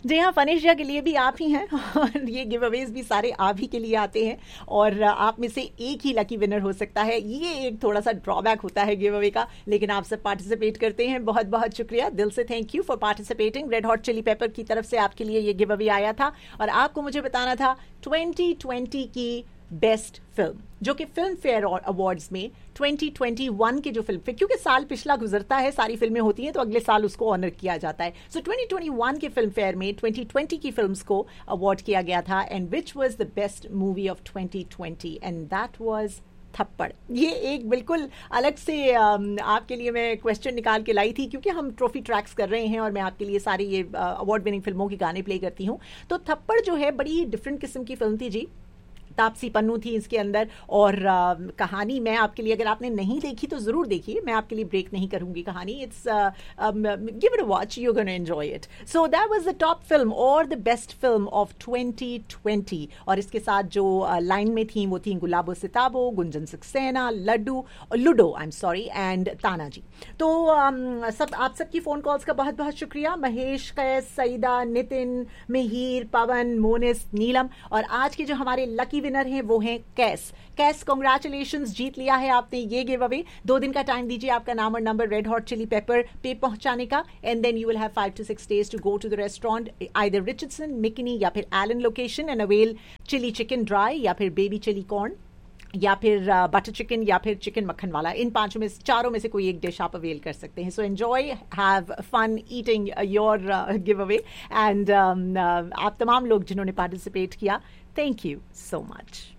जी हाँ, फनेशिया के लिए भी आप ही हैं और ये गिव अवेज भी सारे आप ही के लिए आते हैं और आप में से एक ही लकी विनर हो सकता है। ये एक थोड़ा सा ड्रॉबैक होता है गिव अवे का, लेकिन आप सब पार्टिसिपेट करते हैं, बहुत बहुत शुक्रिया, दिल से thank you for participating. Red hot chilli paper की तरफ से आपके लिए ये गिव अवे आया था और आपको मुझे बताना था 2020 की बेस्ट फिल्म, जो कि फिल्म फेयर अवार्ड्स में 2021 के जो फिल्म फेयर, क्योंकि साल पिछला गुजरता है, सारी फिल्में होती हैं तो अगले साल उसको ऑनर किया जाता है। सो 2021 के फिल्म फेयर में 2020 की फिल्म्स को अवार्ड किया गया था and which was the best movie of 2020 and that was थप्पड़। ये एक बिल्कुल अलग से आपके लिए मैं क्वेश्चन निकाल के लाई थी, क्योंकि हम ट्रॉफी ट्रैक्स कर रहे हैं और मैं आपके लिए सारी ये अवार्ड विनिंग फिल्मों के गाने प्ले करती हूँ। तो थप्पड़ जो है बड़ी ही डिफरेंट किस्म की फिल्म थी जी। तापसी पन्नू थी इसके अंदर और कहानी मैं आपके लिए, अगर आपने नहीं देखी तो ज़रूर देखिए, मैं आपके लिए ब्रेक नहीं करूंगी कहानी। It's give it a watch, you gonna enjoy it. So that was the top film और द बेस्ट फिल्म ऑफ 2020। और इसके साथ जो लाइन में थी वो थी गुलाबो Sitabo, Gunjan Saxena, ludo I am sorry, and Tanaji. तो सब आप सबकी फ़ोन कॉल्स का बहुत बहुत शुक्रिया। महेश, कैस, सईदा, नितिन, मिहिर, पवन, मोनिस, नीलम, और आज के जो हमारे लकी विनर हैं वो हैं कैस कांग्रेचुलेशंस, जीत लिया है आपने ये गिव अवे। 2 दिन का टाइम दीजिए आपका नाम और number red hot chilli paper पे पहुंचाने का and then you will have 5 to 6 days to go to the restaurant, either Richardson, मिकनी या फिर Elon location, and avail chilli chicken dry या फिर बेबी चिली कॉर्न या फिर बटर चिकन या फिर चिकन मक्खन वाला। इन चारों में से कोई एक डिश आप अवेल कर सकते हैं। So enjoy, have fun eating your give away and आप तमाम लोग जिन्होंने पार्टिसिपेट किया, थैंक यू सो मच।